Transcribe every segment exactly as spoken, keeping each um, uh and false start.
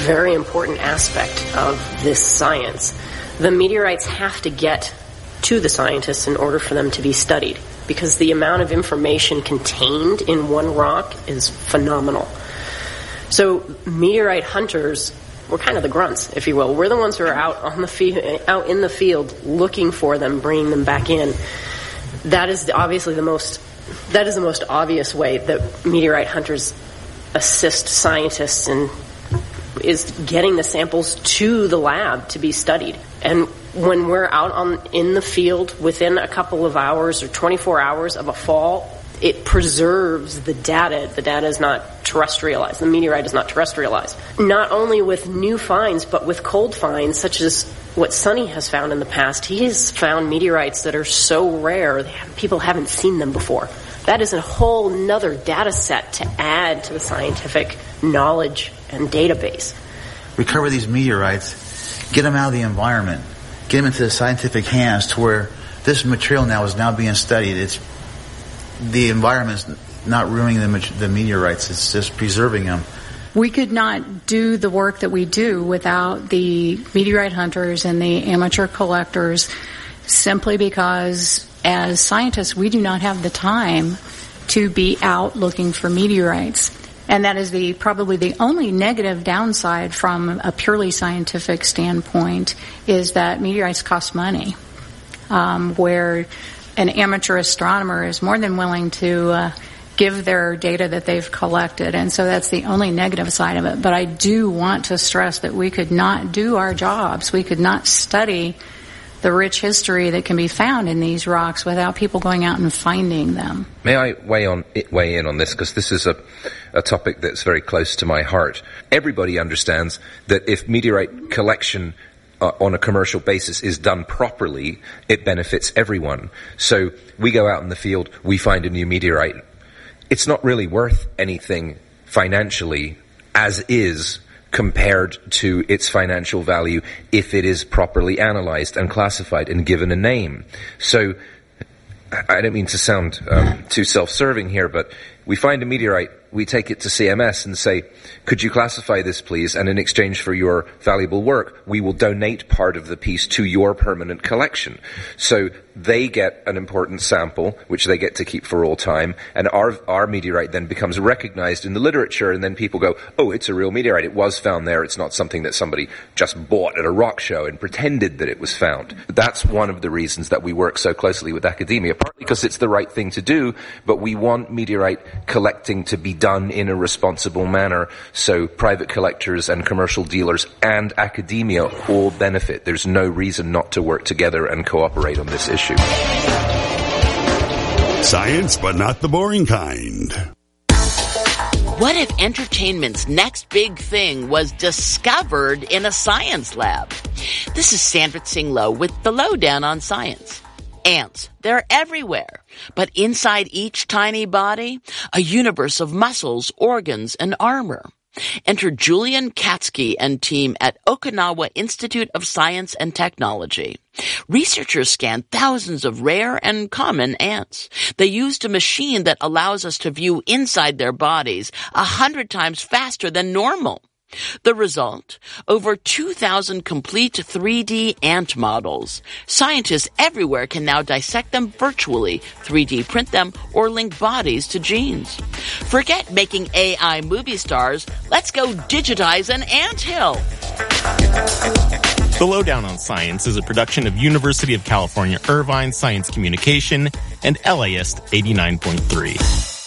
very important aspect of this science. The meteorites have to get to the scientists in order for them to be studied, because the amount of information contained in one rock is phenomenal. So meteorite hunters, we're kind of the grunts, if you will. We're the ones who are out on the fe- out in the field looking for them, bringing them back in. That is obviously the most that is the most obvious way that meteorite hunters assist scientists in is getting the samples to the lab to be studied. And when we're out on in the field within a couple of hours or twenty-four hours of a fall, it preserves the data. The data is not terrestrialized. The meteorite is not terrestrialized. Not only with new finds, but with cold finds, such as what Sonny has found in the past. He has found meteorites that are so rare that people haven't seen them before. That is a whole nother data set to add to the scientific knowledge and database. Recover these meteorites, get them out of the environment, get them into the scientific hands to where this material now is now being studied. It's the environment's not ruining the, the meteorites, it's just preserving them. We could not do the work that we do without the meteorite hunters and the amateur collectors, simply because as scientists we do not have the time to be out looking for meteorites. And that is the probably the only negative downside from a purely scientific standpoint, is that meteorites cost money, um, where an amateur astronomer is more than willing to uh, give their data that they've collected. And so that's the only negative side of it. But I do want to stress that we could not do our jobs. We could not study the rich history that can be found in these rocks without people going out and finding them. May I weigh on weigh in on this, because this is a, a topic that's very close to my heart. Everybody understands that if meteorite collection uh, on a commercial basis is done properly, it benefits everyone. So we go out in the field, we find a new meteorite. It's not really worth anything financially as is, compared to its financial value if it is properly analyzed and classified and given a name. So I don't mean to sound um, too self-serving here, but we find a meteorite, we take it to C M S and say, could you classify this please? And in exchange for your valuable work, we will donate part of the piece to your permanent collection. So they get an important sample, which they get to keep for all time, and our our meteorite then becomes recognized in the literature, and then people go, oh, it's a real meteorite. It was found there. It's not something that somebody just bought at a rock show and pretended that it was found. That's one of the reasons that we work so closely with academia, partly because it's the right thing to do, but we want meteorite collecting to be done in a responsible manner, so private collectors and commercial dealers and academia all benefit. There's no reason not to work together and cooperate on this issue. Science, but not the boring kind. What if entertainment's next big thing was discovered in a science lab? This is Sandra Tsing-Loh with the Lowdown on Science. Ants, they're everywhere. But inside each tiny body, a universe of muscles, organs, and armor. Enter Julian Katsky and team at Okinawa Institute of Science and Technology. Researchers scanned thousands of rare and common ants. They used a machine that allows us to view inside their bodies a hundred times faster than normal. The result? Over two thousand complete three D ant models. Scientists everywhere can now dissect them virtually, three D print them, or link bodies to genes. Forget making A I movie stars. Let's go digitize an anthill. The Lowdown on Science is a production of University of California Irvine Science Communication and L A S eighty-nine point three.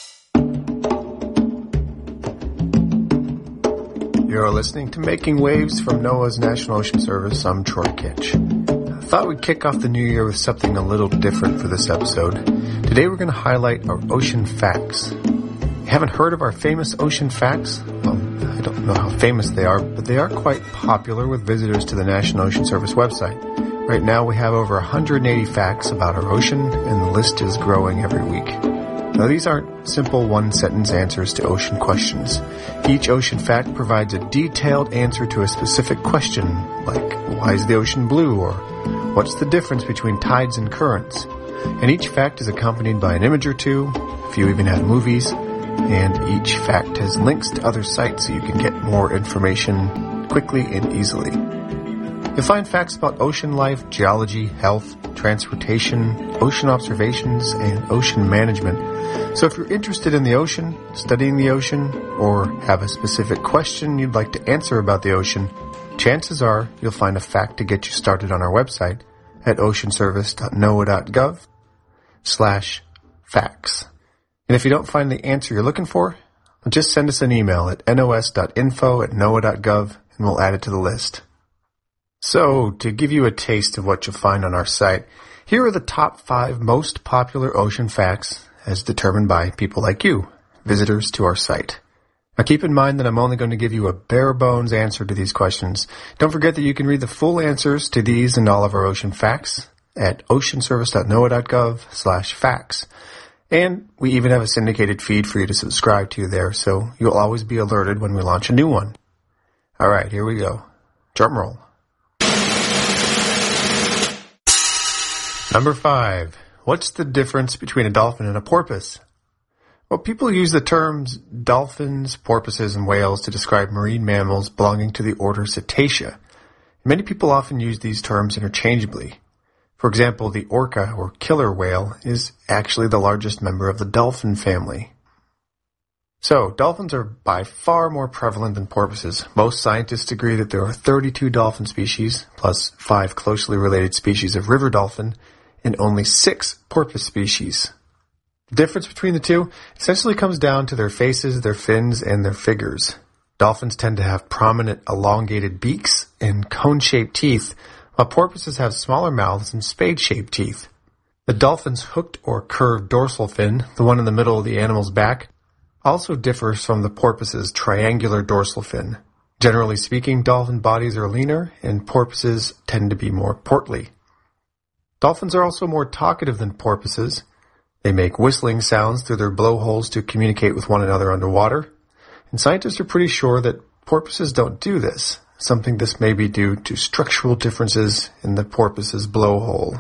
You're listening to Making Waves from NOAA's National Ocean Service. I'm Troy Kitch. I thought we'd kick off the new year with something a little different for this episode. Today we're going to highlight our ocean facts. You haven't heard of our famous ocean facts? Well, I don't know how famous they are, but they are quite popular with visitors to the National Ocean Service website. Right now we have over one hundred eighty facts about our ocean, and the list is growing every week. Now, these aren't simple one-sentence answers to ocean questions. Each ocean fact provides a detailed answer to a specific question, like, why is the ocean blue, or what's the difference between tides and currents? And each fact is accompanied by an image or two, a few even have movies, and each fact has links to other sites so you can get more information quickly and easily. You'll find facts about ocean life, geology, health, transportation, ocean observations, and ocean management. So if you're interested in the ocean, studying the ocean, or have a specific question you'd like to answer about the ocean, chances are you'll find a fact to get you started on our website at oceanservice.noaa.gov slash facts. And if you don't find the answer you're looking for, just send us an email at nos.info at noaa.gov and we'll add it to the list. So, to give you a taste of what you'll find on our site, here are the top five most popular ocean facts as determined by people like you, visitors to our site. Now keep in mind that I'm only going to give you a bare bones answer to these questions. Don't forget that you can read the full answers to these and all of our ocean facts at oceanservice.noaa.gov slash facts. And we even have a syndicated feed for you to subscribe to there, so you'll always be alerted when we launch a new one. Alright, here we go. Drum roll. Number five. What's the difference between a dolphin and a porpoise? Well, people use the terms dolphins, porpoises, and whales to describe marine mammals belonging to the order Cetacea. Many people often use these terms interchangeably. For example, the orca, or killer whale, is actually the largest member of the dolphin family. So, dolphins are by far more prevalent than porpoises. Most scientists agree that there are thirty-two dolphin species, plus five closely related species of river dolphin, and only six porpoise species. The difference between the two essentially comes down to their faces, their fins, and their figures. Dolphins tend to have prominent elongated beaks and cone-shaped teeth, while porpoises have smaller mouths and spade-shaped teeth. The dolphin's hooked or curved dorsal fin, the one in the middle of the animal's back, also differs from the porpoise's triangular dorsal fin. Generally speaking, dolphin bodies are leaner, and porpoises tend to be more portly. Dolphins are also more talkative than porpoises. They make whistling sounds through their blowholes to communicate with one another underwater, and scientists are pretty sure that porpoises don't do this. Something this may be due to structural differences in the porpoise's blowhole.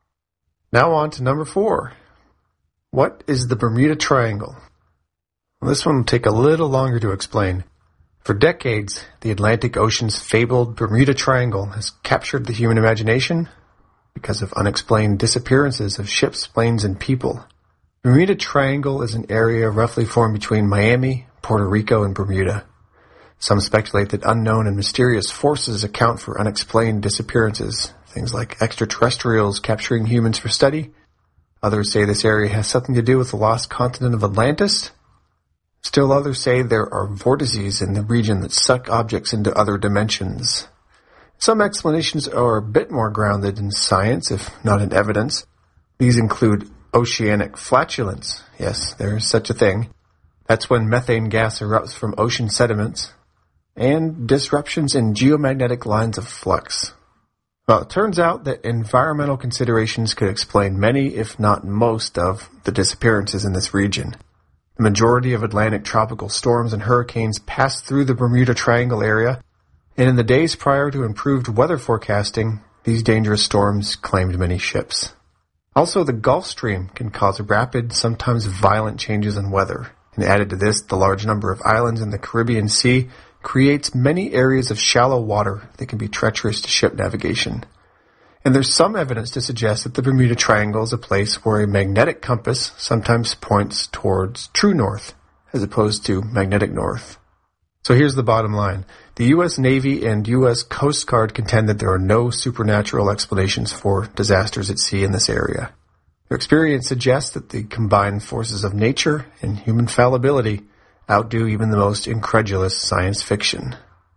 Now on to number four. What is the Bermuda Triangle? Well, this one will take a little longer to explain. For decades, the Atlantic Ocean's fabled Bermuda Triangle has captured the human imagination because of unexplained disappearances of ships, planes, and people. Bermuda Triangle is an area roughly formed between Miami, Puerto Rico, and Bermuda. Some speculate that unknown and mysterious forces account for unexplained disappearances, things like extraterrestrials capturing humans for study. Others say this area has something to do with the lost continent of Atlantis. Still others say there are vortices in the region that suck objects into other dimensions. Some explanations are a bit more grounded in science, if not in evidence. These include oceanic flatulence. Yes, there is such a thing. That's when methane gas erupts from ocean sediments. And disruptions in geomagnetic lines of flux. Well, it turns out that environmental considerations could explain many, if not most, of the disappearances in this region. The majority of Atlantic tropical storms and hurricanes pass through the Bermuda Triangle area, and in the days prior to improved weather forecasting, these dangerous storms claimed many ships. Also, the Gulf Stream can cause rapid, sometimes violent changes in weather, and added to this, the large number of islands in the Caribbean Sea creates many areas of shallow water that can be treacherous to ship navigation. And there's some evidence to suggest that the Bermuda Triangle is a place where a magnetic compass sometimes points towards true north, as opposed to magnetic north. So here's the bottom line. The U S Navy and U S Coast Guard contend that there are no supernatural explanations for disasters at sea in this area. Their experience suggests that the combined forces of nature and human fallibility outdo even the most incredulous science fiction.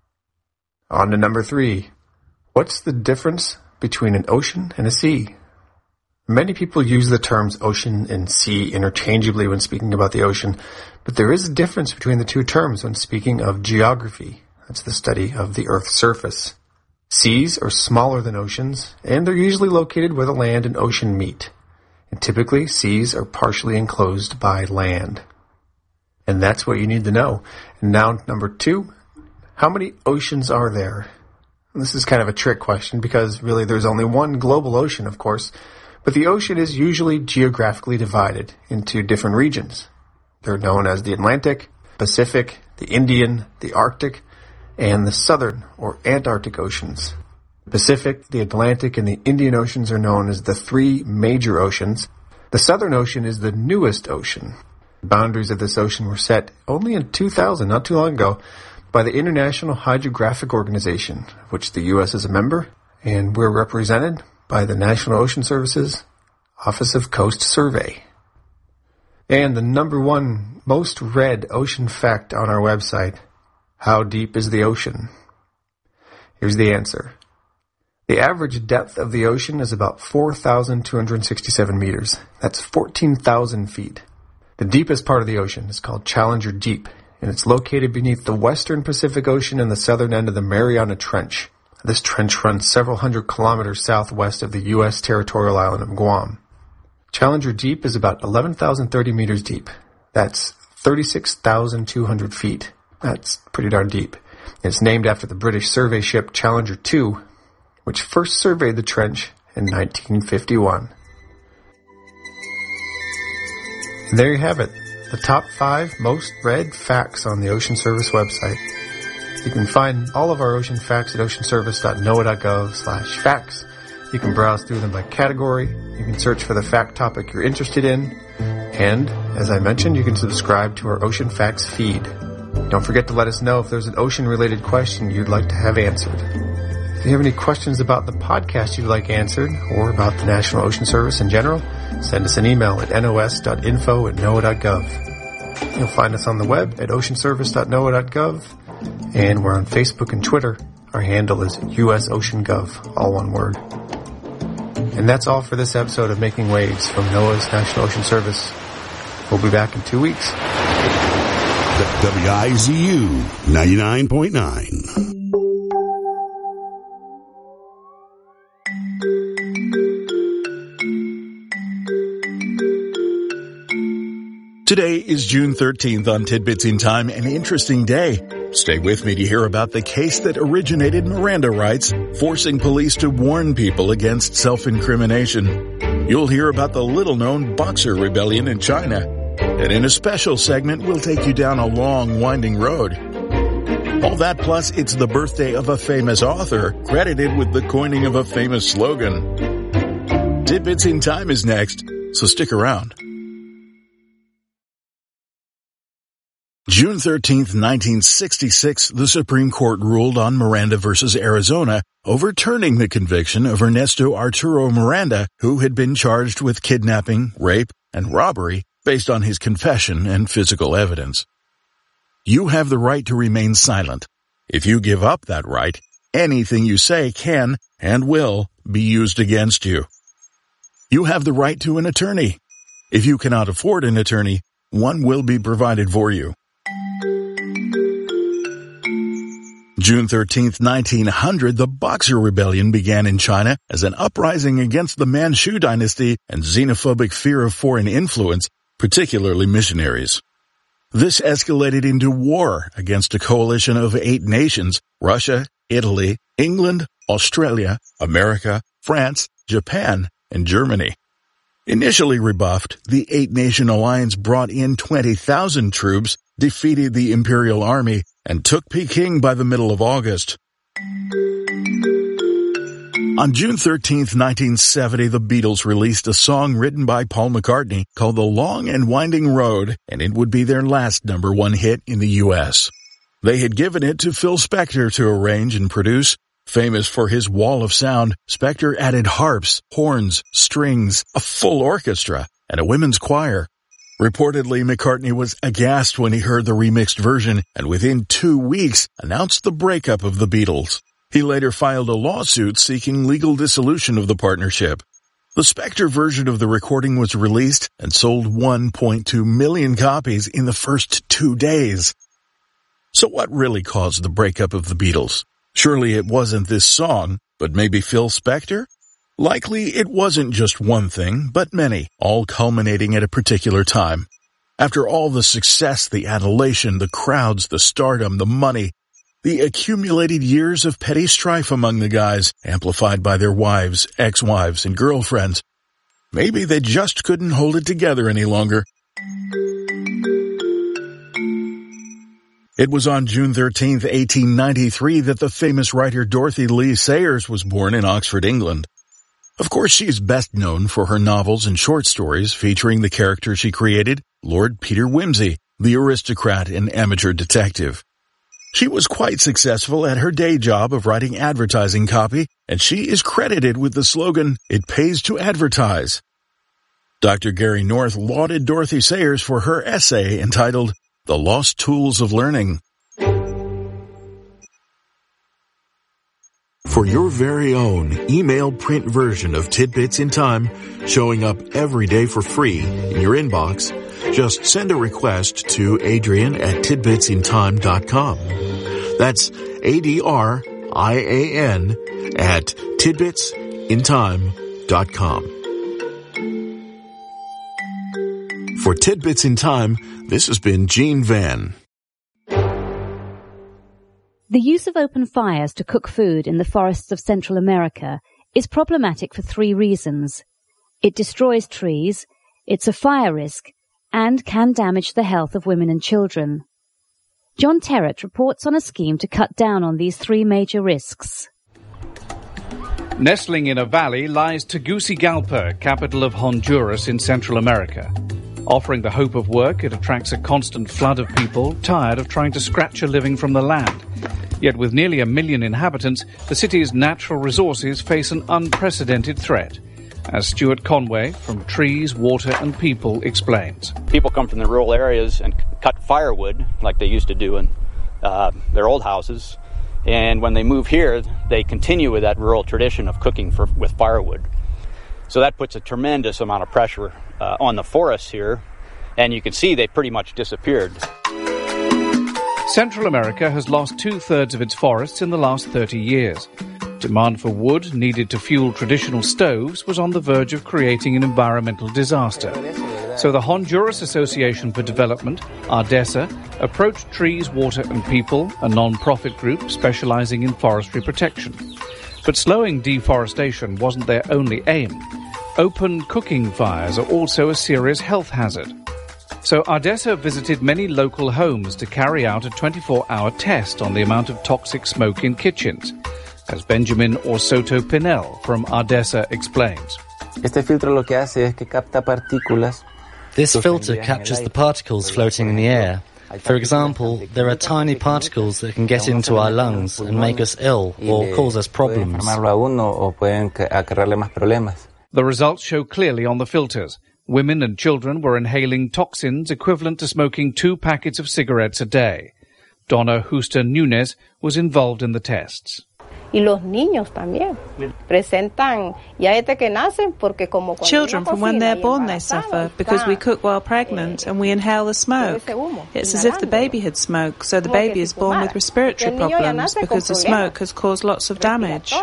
On to number three. What's the difference between an ocean and a sea? Many people use the terms ocean and sea interchangeably when speaking about the ocean, but there is a difference between the two terms when speaking of geography. That's the study of the Earth's surface. Seas are smaller than oceans, and they're usually located where the land and ocean meet. And typically, seas are partially enclosed by land. And that's what you need to know. And now, number two, how many oceans are there? And this is kind of a trick question because really there's only one global ocean, of course, but the ocean is usually geographically divided into different regions. They're known as the Atlantic, Pacific, the Indian, the Arctic, and the Southern or Antarctic Oceans. The Pacific, the Atlantic, and the Indian Oceans are known as the three major oceans. The Southern Ocean is the newest ocean. The boundaries of this ocean were set only in two thousand, not too long ago, by the International Hydrographic Organization, of which the U S is a member, and we're represented by the National Ocean Service's Office of Coast Survey. And the number one most read ocean fact on our website: how deep is the ocean? Here's the answer. The average depth of the ocean is about four thousand two hundred sixty-seven meters. That's fourteen thousand feet. The deepest part of the ocean is called Challenger Deep, and it's located beneath the western Pacific Ocean and the southern end of the Mariana Trench. This trench runs several hundred kilometers southwest of the U S territorial island of Guam. Challenger Deep is about eleven thousand thirty meters deep. That's thirty-six thousand two hundred feet. That's pretty darn deep. It's named after the British survey ship Challenger two, which first surveyed the trench in nineteen fifty-one. And there you have it, the top five most read facts on the Ocean Service website. You can find all of our ocean facts at oceanservice.noaa.gov slash facts. You can browse through them by category. You can search for the fact topic you're interested in. And, as I mentioned, you can subscribe to our Ocean Facts feed. Don't forget to let us know if there's an ocean-related question you'd like to have answered. If you have any questions about the podcast you'd like answered, or about the National Ocean Service in general, send us an email at nos dot info at noaa dot gov. You'll find us on the web at oceanservice dot noaa dot gov, and we're on Facebook and Twitter. Our handle is U S Ocean Gov, all one word. And that's all for this episode of Making Waves from NOAA's National Ocean Service. We'll be back in two weeks. W I Z U ninety-nine point nine. Today is June thirteenth on Tidbits in Time, an interesting day. Stay with me to hear about the case that originated Miranda rights, forcing police to warn people against self-incrimination. You'll hear about the little-known Boxer Rebellion in China. And in a special segment, we'll take you down a long, winding road. All that plus, it's the birthday of a famous author, credited with the coining of a famous slogan. Tidbits in Time is next, so stick around. June thirteenth, nineteen sixty-six, the Supreme Court ruled on Miranda versus Arizona, overturning the conviction of Ernesto Arturo Miranda, who had been charged with kidnapping, rape, and robbery based on his confession and physical evidence. You have the right to remain silent. If you give up that right, anything you say can and will be used against you. You have the right to an attorney. If you cannot afford an attorney, one will be provided for you. June thirteenth, nineteen hundred, the Boxer Rebellion began in China as an uprising against the Manchu dynasty and xenophobic fear of foreign influence, particularly missionaries. This escalated into war against a coalition of eight nations: Russia, Italy, England, Australia, America, France, Japan, and Germany. Initially rebuffed, the eight-nation alliance brought in twenty thousand troops, defeated the Imperial Army, and took Peking by the middle of August. On June thirteenth, nineteen seventy, the Beatles released a song written by Paul McCartney called The Long and Winding Road, and it would be their last number one hit in the U S. They had given it to Phil Spector to arrange and produce. Famous for his wall of sound, Spector added harps, horns, strings, a full orchestra, and a women's choir. Reportedly, McCartney was aghast when he heard the remixed version, and within two weeks announced the breakup of the Beatles. He later filed a lawsuit seeking legal dissolution of the partnership. The Spector version of the recording was released and sold one point two million copies in the first two days. So what really caused the breakup of the Beatles? Surely it wasn't this song, but maybe Phil Spector? Likely it wasn't just one thing, but many, all culminating at a particular time. After all the success, the adulation, the crowds, the stardom, the money, the accumulated years of petty strife among the guys, amplified by their wives, ex-wives, and girlfriends, maybe they just couldn't hold it together any longer. It was on June thirteenth, eighteen ninety-three that the famous writer Dorothy Lee Sayers was born in Oxford, England. Of course, she is best known for her novels and short stories featuring the character she created, Lord Peter Wimsey, the aristocrat and amateur detective. She was quite successful at her day job of writing advertising copy, and she is credited with the slogan, "It pays to advertise." Doctor Gary North lauded Dorothy Sayers for her essay entitled, "The Lost Tools of Learning." For your very own email print version of Tidbits in Time, showing up every day for free in your inbox, just send a request to Adrian at tidbits in time dot com. That's A D R I A N at tidbits in time dot com. For Tidbits in Time, this has been Gene Van. The use of open fires to cook food in the forests of Central America is problematic for three reasons. It destroys trees, it's a fire risk, and can damage the health of women and children. John Terrett reports on a scheme to cut down on these three major risks. Nestling in a valley lies Tegucigalpa, capital of Honduras in Central America. Offering the hope of work, it attracts a constant flood of people tired of trying to scratch a living from the land. Yet with nearly a million inhabitants, the city's natural resources face an unprecedented threat, as Stuart Conway from Trees, Water and People explains. People come from the rural areas and cut firewood like they used to do in uh, their old houses. And when they move here, they continue with that rural tradition of cooking for, with firewood. So that puts a tremendous amount of pressure uh, on the forests here. And you can see they pretty much disappeared. Central America has lost two-thirds of its forests in the last thirty years. Demand for wood needed to fuel traditional stoves was on the verge of creating an environmental disaster. So the Honduras Association for Development, ARDESA, approached Trees, Water and People, a non-profit group specializing in forestry protection. But slowing deforestation wasn't their only aim. Open cooking fires are also a serious health hazard. So ARDESA visited many local homes to carry out a twenty-four hour test on the amount of toxic smoke in kitchens, as Benjamin Orsoto Pinel from ARDESA explains. Este filtro lo que hace es que capta partículas. This filter captures the particles floating in the air. For example, there are tiny particles that can get into our lungs and make us ill or cause us problems. The results show clearly on the filters. Women and children were inhaling toxins equivalent to smoking two packets of cigarettes a day. Donna Huster Nunez was involved in the tests. Children from when they're born they suffer because we cook while pregnant and we inhale the smoke. It's as if the baby had smoke, so the baby is born with respiratory problems because the smoke has caused lots of damage.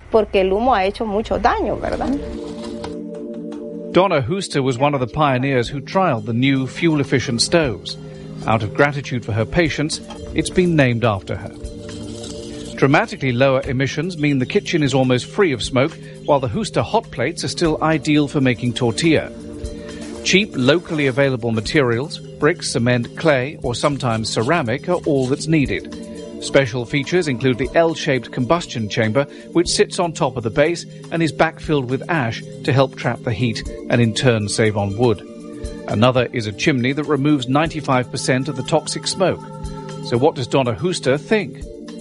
Donna Huster was one of the pioneers who trialed the new fuel-efficient stoves. Out of gratitude for her patients, it's been named after her. Dramatically lower emissions mean the kitchen is almost free of smoke, while the Huster hot plates are still ideal for making tortilla. Cheap, locally available materials, bricks, cement, clay, or sometimes ceramic, are all that's needed. Special features include the L-shaped combustion chamber, which sits on top of the base and is backfilled with ash to help trap the heat and in turn save on wood. Another is a chimney that removes ninety-five percent of the toxic smoke. So what does Donna Huster think?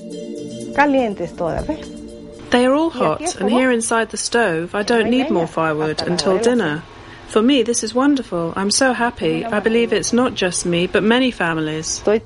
They are all hot, and here inside the stove I don't need more firewood until dinner. For me, this is wonderful. I'm so happy. I believe it's not just me, but many families. The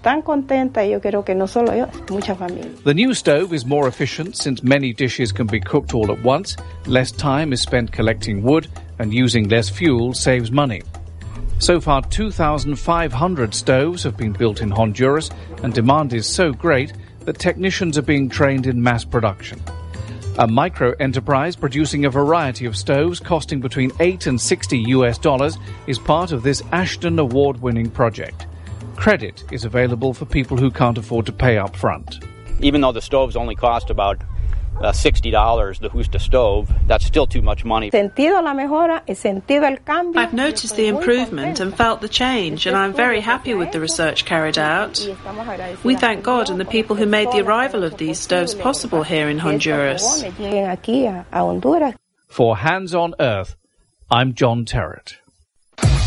new stove is more efficient since many dishes can be cooked all at once, less time is spent collecting wood, and using less fuel saves money. So far, two thousand five hundred stoves have been built in Honduras, and demand is so great that technicians are being trained in mass production. A micro-enterprise producing a variety of stoves costing between eight and sixty U S dollars is part of this Ashton Award-winning project. Credit is available for people who can't afford to pay up front. Even though the stoves only cost about uh, sixty dollars, the Justa stove, that's still too much money. I've noticed the improvement and felt the change, and I'm very happy with the research carried out. We thank God and the people who made the arrival of these stoves possible here in Honduras. For Hands on Earth, I'm John Terrett.